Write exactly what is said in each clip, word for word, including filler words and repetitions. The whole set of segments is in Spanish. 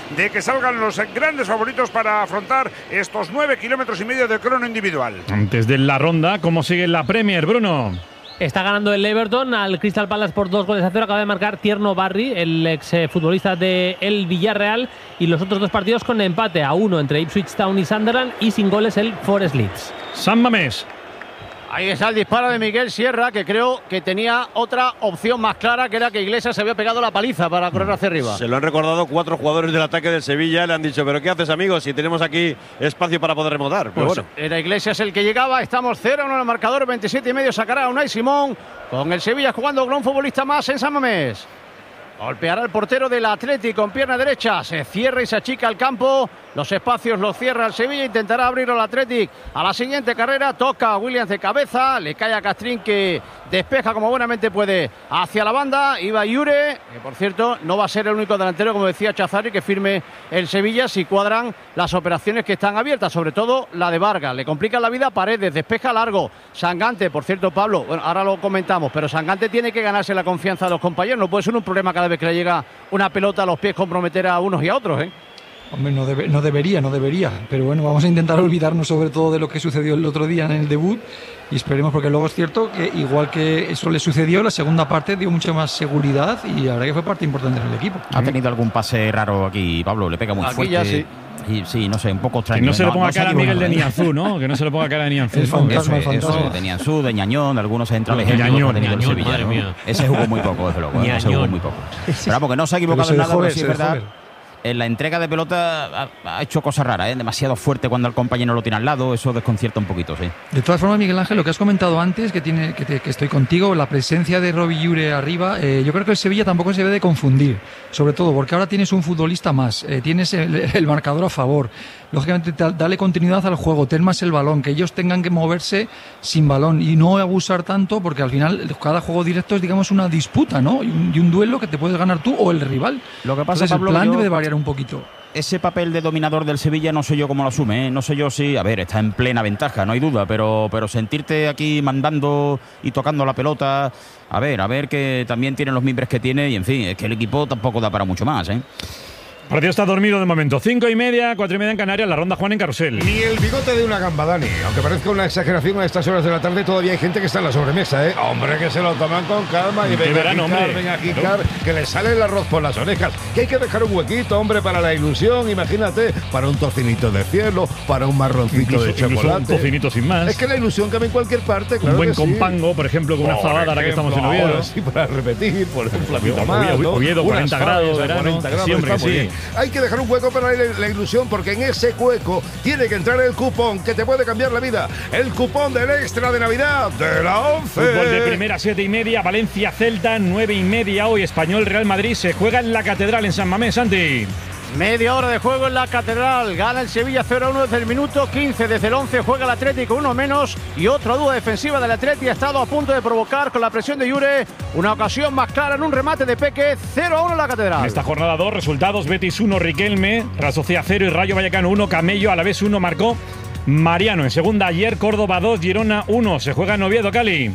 de que salgan los grandes favoritos para afrontar estos nueve kilómetros y medio de crono individual. Antes de la ronda, ¿cómo sigue la Premier, Bruno? Está ganando el Everton al Crystal Palace por dos goles a cero. Acaba de marcar Tierno Barry, el ex futbolista de el Villarreal. Y los otros dos partidos con empate a uno entre Ipswich Town y Sunderland, y sin goles el Forest Leeds. San Mamés. Ahí está el disparo de Miguel Sierra, que creo que tenía otra opción más clara, que era que Iglesias se había pegado la paliza para correr hacia arriba. Se lo han recordado cuatro jugadores del ataque del Sevilla. Le han dicho, ¿pero qué haces, amigos? Si tenemos aquí espacio para poder remontar. Pero Pues bueno. Era Iglesias el que llegaba. Estamos cero uno en el marcador. veintisiete y medio sacará Unai Simón. Con el Sevilla jugando con un futbolista más en San Mamés. Golpeará el portero del Athletic con pierna derecha. Se cierra y se achica el campo. Los espacios los cierra el Sevilla. Intentará abrirlo al Athletic a la siguiente carrera. Toca a Williams de cabeza. Le cae a Castrín, que despeja como buenamente puede hacia la banda. Iba Yure, que por cierto no va a ser el único delantero, como decía Chazarri, que firme el Sevilla si cuadran las operaciones que están abiertas. Sobre todo la de Vargas. Le complica la vida a Paredes. Despeja largo. Sangante, por cierto, Pablo, bueno, ahora lo comentamos, pero Sangante tiene que ganarse la confianza de los compañeros. No puede ser un problema cada vez que le llega una pelota a los pies comprometer a unos y a otros, ¿eh? Hombre, no, debe, no debería, no debería. Pero bueno, vamos a intentar olvidarnos sobre todo de lo que sucedió el otro día en el debut. Y esperemos, porque luego es cierto que igual que eso le sucedió, la segunda parte dio mucha más seguridad y la verdad que fue parte importante del equipo. Ha tenido algún pase raro aquí, Pablo, le pega muy Aquí fuerte. ya sí. Y sí, no sé, un poco extraño. Que no se le ponga no, no cara a se Miguel de equivoca, Nianzú, ¿no? Que no se le ponga cara de Nianzú. El fantasma, Eso, el eso, fantasma. de Nianzú, de Ñañón, de algunos centrales. De éticos Ñañón, que ha tenido el Ñañón, Sevilla, madre ¿no? mía. Ese jugó muy poco, desde luego. Ese jugó muy poco. Pero vamos, que no se ha equivocado en Pero se nada, dejó pero ver, sí es se dejó verdad. ver. En la entrega de pelota ha, ha hecho cosas raras, ¿eh? Demasiado fuerte cuando el compañero lo tiene al lado. Eso desconcierta un poquito, sí. De todas formas, Miguel Ángel, lo que has comentado antes, que tiene que, te- que estoy contigo, la presencia de Robbie Yure arriba, eh, yo creo que el Sevilla tampoco se debe de confundir, sobre todo porque ahora tienes un futbolista más, eh, tienes el, el marcador a favor. Lógicamente, da- dale continuidad al juego, ten más el balón, que ellos tengan que moverse sin balón y no abusar tanto, porque al final cada juego directo es, digamos, una disputa, ¿no? Y un, y un duelo que te puedes ganar tú o el rival. Lo que pasa, Entonces, Pablo, el plan yo- debe de variar un poquito. Ese papel de dominador del Sevilla no sé yo cómo lo asume, ¿eh? No sé yo si, a ver, está en plena ventaja, no hay duda, pero, pero sentirte aquí mandando y tocando la pelota, a ver, a ver que también tiene los mimbres que tiene y en fin, es que el equipo tampoco da para mucho más, ¿eh? El partido está dormido de momento. Cinco y media, cuatro y media en Canarias, la ronda Juan en Carrusel. Ni el bigote de una gamba, Dani. Aunque parezca una exageración a estas horas de la tarde, todavía hay gente que está en la sobremesa, ¿eh? Hombre, que se lo toman con calma y Qué venga verano, a quitar, hombre. venga a quitar, que le sale el arroz por las orejas. Que hay que dejar un huequito, hombre, para la ilusión, imagínate, para un tocinito de cielo, para un marroncito Incluso, de incluso chocolate. un tocinito sin más. Es que la ilusión cabe en cualquier parte, claro un buen que sí. compango, por ejemplo, con una Por fabada ahora que estamos en ejemplo, Oviedo. ahora sí, para repetir, por un platito Oviedo, más, ¿no? Oviedo, Unas cuarenta faves grados, a verano. cuarenta grados, Sí, hombre, está que muy sí. bien. Hay que dejar un hueco para la, la ilusión, porque en ese hueco tiene que entrar el cupón que te puede cambiar la vida. El cupón del extra de Navidad de la once. Fútbol de primera, siete y media, Valencia Celta, nueve y media hoy, Español Real Madrid, se juega en la Catedral en San Mamés, Santi. Media hora de juego en la Catedral. Gana el Sevilla cero a uno desde el minuto quince. Desde el once juega el Atlético, uno menos. Y otra duda defensiva del Atlético. Ha estado a punto de provocar con la presión de Yure una ocasión más clara en un remate de Peque. cero a uno en la Catedral. En esta jornada dos, resultados: Betis uno, Riquelme, Real Sociedad cero y Rayo Vallecano uno, Camello, Alavés uno, marcó Mariano. En segunda ayer, Córdoba dos, Girona uno. Se juega en Oviedo, Cali.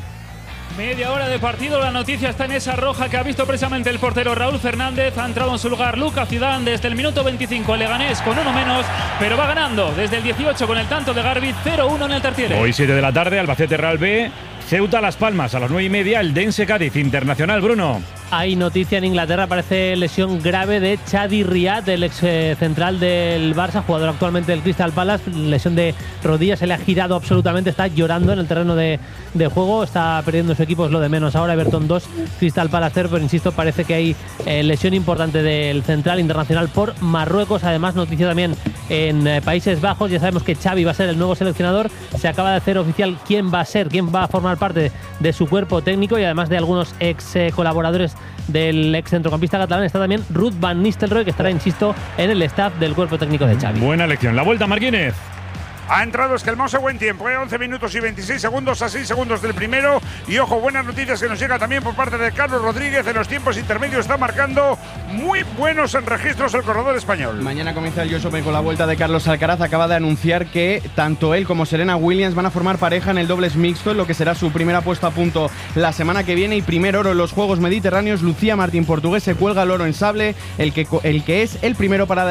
Media hora de partido, la noticia está en esa roja que ha visto precisamente el portero Raúl Fernández. Ha entrado en su lugar Lucas Zidane desde el minuto veinticinco, el Leganés con uno menos, pero va ganando desde el dieciocho con el tanto de Garbi, cero uno en el tertiere. Hoy siete de la tarde, Albacete Real B, Ceuta Las Palmas, a las nueve y media, el Dense Cádiz Internacional, Bruno. Hay noticia en Inglaterra, parece lesión grave de Chadi Riad, el ex eh, central del Barça, jugador actualmente del Crystal Palace, lesión de rodilla, se le ha girado absolutamente, está llorando en el terreno de, de juego, está perdiendo su equipo, es lo de menos. Ahora Everton dos, Crystal Palace cero, pero insisto, parece que hay eh, lesión importante del central internacional por Marruecos. Además, noticia también en eh, Países Bajos, ya sabemos que Xavi va a ser el nuevo seleccionador, se acaba de hacer oficial quién va a ser, quién va a formar parte de su cuerpo técnico, y además de algunos ex eh, colaboradores del ex centrocampista catalán, está también Ruud van Nistelrooy, que estará, insisto, en el staff del cuerpo técnico de Xavi. Buena elección. La vuelta, Marquínez. Ha entrado Esquelmosa, buen tiempo, ¿eh? once minutos y veintiséis segundos a seis segundos del primero. Y ojo, buenas noticias que nos llega también por parte de Carlos Rodríguez. En los tiempos intermedios está marcando muy buenos registros el corredor español. Mañana comienza el U S Open con la vuelta de Carlos Alcaraz. Acaba de anunciar que tanto él como Serena Williams van a formar pareja en el dobles mixto, en lo que será su primera puesta a punto la semana que viene. Y primer oro en los Juegos Mediterráneos. Lucía Martín, portugués, se cuelga el oro en sable, el que, el que es el primero para